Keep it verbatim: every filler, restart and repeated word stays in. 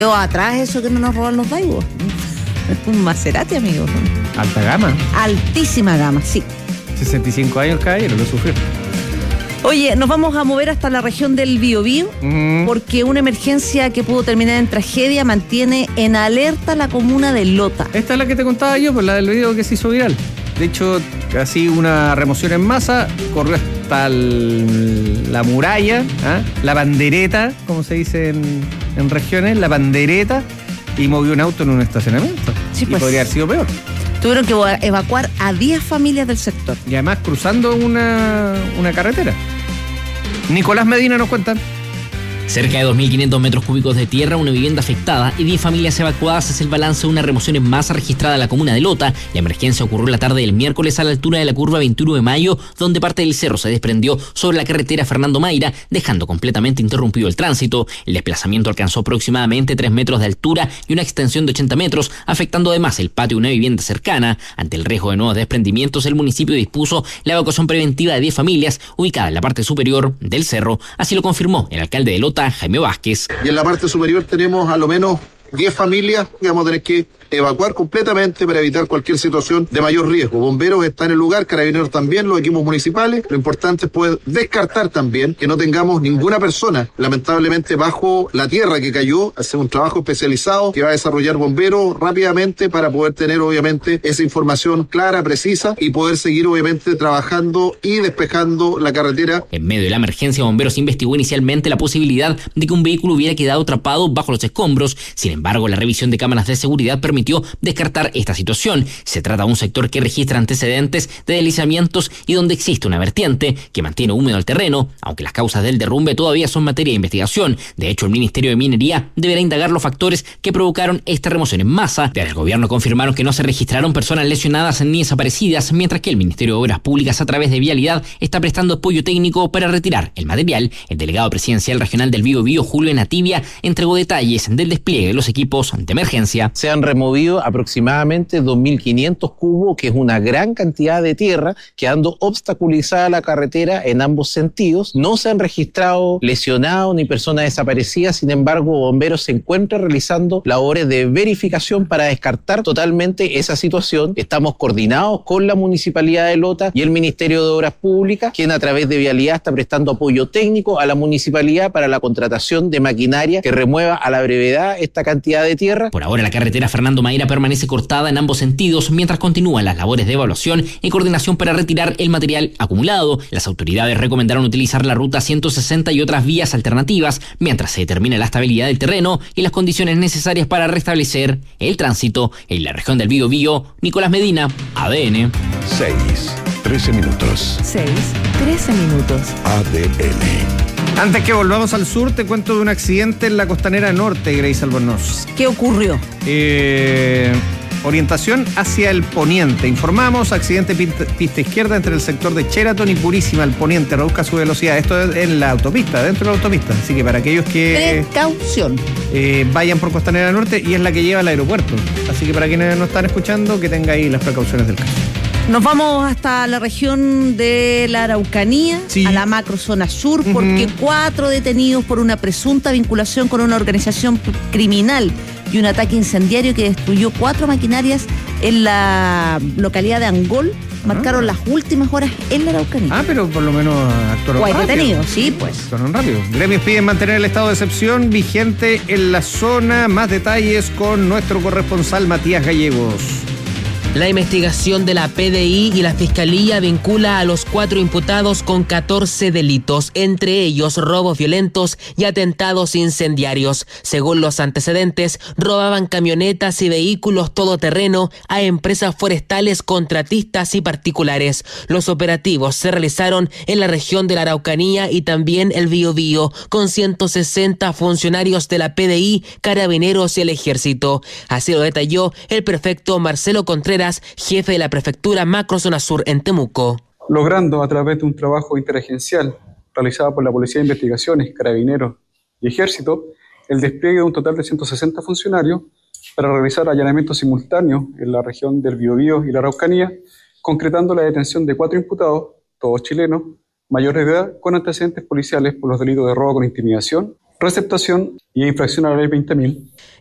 Atrás eso que no nos roban los Daewoo. Un Maserati, amigo. Alta gama. Altísima gama, sí. sesenta y cinco años, caballero, lo sufrió. Oye, nos vamos a mover hasta la región del Biobío, mm. porque una emergencia que pudo terminar en tragedia mantiene en alerta la comuna de Lota. Esta es la que te contaba yo, pues la del video que se hizo viral. De hecho, casi una remoción en masa, corrió hasta el, la muralla, ¿eh? la bandereta, como se dice en, en regiones, la bandereta, y movió un auto en un estacionamiento. Sí, pues. Y podría haber sido peor. Tuvieron que evacuar a diez familias del sector. Y además cruzando una, una carretera. Nicolás Medina nos cuenta. Cerca de dos mil quinientos metros cúbicos de tierra, una vivienda afectada y diez familias evacuadas es el balance de una remoción en masa registrada en la comuna de Lota. La emergencia ocurrió la tarde del miércoles a la altura de la curva veintiuno de mayo, donde parte del cerro se desprendió sobre la carretera Fernando Mayra, dejando completamente interrumpido el tránsito. El desplazamiento alcanzó aproximadamente tres metros de altura y una extensión de ochenta metros, afectando además el patio de una vivienda cercana. Ante el riesgo de nuevos desprendimientos, el municipio dispuso la evacuación preventiva de diez familias ubicadas en la parte superior del cerro. Así lo confirmó el alcalde de Lota, Jaime Vázquez. Y en la parte superior tenemos a lo menos diez familias que vamos a tener que evacuar completamente para evitar cualquier situación de mayor riesgo. Bomberos están en el lugar, carabineros también, los equipos municipales. Lo importante es poder descartar también que no tengamos ninguna persona, lamentablemente, bajo la tierra que cayó. Hacer un trabajo especializado que va a desarrollar bomberos rápidamente para poder tener, obviamente, esa información clara, precisa y poder seguir, obviamente, trabajando y despejando la carretera. En medio de la emergencia, Bomberos investigó inicialmente la posibilidad de que un vehículo hubiera quedado atrapado bajo los escombros. Sin embargo, la revisión de cámaras de seguridad permitió descartar esta situación. Se trata de un sector que registra antecedentes de deslizamientos y donde existe una vertiente que mantiene húmedo el terreno, aunque las causas del derrumbe todavía son materia de investigación. De hecho, el Ministerio de Minería deberá indagar los factores que provocaron esta remoción en masa. Desde el gobierno confirmaron que no se registraron personas lesionadas ni desaparecidas, mientras que el Ministerio de Obras Públicas, a través de Vialidad, está prestando apoyo técnico para retirar el material. El delegado presidencial regional del Biobío, Julio Nativia, entregó detalles del despliegue de los equipos de emergencia. Se han removido aproximadamente dos mil quinientos cubos, que es una gran cantidad de tierra, quedando obstaculizada la carretera en ambos sentidos. No se han registrado lesionados ni personas desaparecidas. Sin embargo, Bomberos se encuentra realizando labores de verificación para descartar totalmente esa situación. Estamos coordinados con la Municipalidad de Lota y el Ministerio de Obras Públicas, quien a través de Vialidad está prestando apoyo técnico a la Municipalidad para la contratación de maquinaria que remueva a la brevedad esta cantidad de tierra. Por ahora, la carretera Fernando Mayra permanece cortada en ambos sentidos mientras continúan las labores de evaluación y coordinación para retirar el material acumulado. Las autoridades recomendaron utilizar la ruta ciento sesenta y otras vías alternativas mientras se determina la estabilidad del terreno y las condiciones necesarias para restablecer el tránsito. En la región del Biobío, Nicolás Medina, A D N. seis, trece minutos. seis, trece minutos. A D N. Antes que volvamos al sur, te cuento de un accidente en la costanera norte, Grace Albornoz. ¿Qué ocurrió? Eh, orientación hacia el poniente. Informamos, accidente pista, pista izquierda entre el sector de Sheraton y Purísima, el poniente, reduzca su velocidad. Esto es en la autopista, dentro de la autopista. Así que para aquellos que... Precaución. Eh, vayan por costanera norte, y es la que lleva al aeropuerto. Así que para quienes no están escuchando, que tenga ahí las precauciones del caso. Nos vamos hasta la región de la Araucanía, sí, a la macrozona sur, uh-huh, porque cuatro detenidos por una presunta vinculación con una organización criminal y un ataque incendiario que destruyó cuatro maquinarias en la localidad de Angol, ah, marcaron las últimas horas en la Araucanía. Ah, pero por lo menos actuaron rápido. detenidos, sí, pues. Actuaron rápido. Gremios piden mantener el estado de excepción vigente en la zona. Más detalles con nuestro corresponsal Matías Gallegos. La investigación de la P D I y la Fiscalía vincula a los cuatro imputados con catorce delitos, entre ellos robos violentos y atentados incendiarios. Según los antecedentes, robaban camionetas y vehículos todoterreno a empresas forestales, contratistas y particulares. Los operativos se realizaron en la región de la Araucanía y también el Biobío, con ciento sesenta funcionarios de la P D I, carabineros y el ejército. Así lo detalló el prefecto Marcelo Contreras, jefe de la prefectura Macrozona Sur en Temuco. Logrando a través de un trabajo interagencial realizado por la Policía de Investigaciones, Carabineros y Ejército, el despliegue de un total de ciento sesenta funcionarios para realizar allanamientos simultáneos en la región del Biobío y la Araucanía, concretando la detención de cuatro imputados, todos chilenos, mayores de edad, con antecedentes policiales por los delitos de robo con intimidación, receptación y infracción a la ley veinte mil.